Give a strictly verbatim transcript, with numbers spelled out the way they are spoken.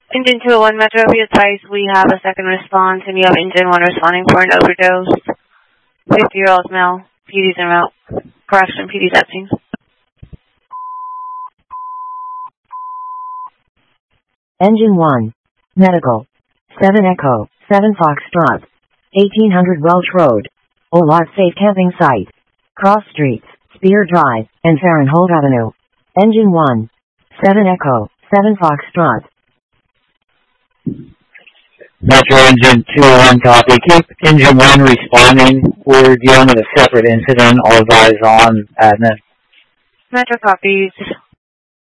Engine two oh one Metro, be advised we have a second response and you have Engine one responding for an overdose. fifty-year-old male, P D's en route. Correction, P D's at scene. Engine one. Medical. seven Echo, seven Foxtrot. eighteen hundred Welch Road. Olot Safe Camping Site. Cross Streets, Spear Drive, and Farrenhold Avenue. Engine one. seven Echo, seven Foxtrot. Metro Engine two oh one copy. Keep Engine one responding. We're dealing with a separate incident. All eyes on admin. Metro copy. Just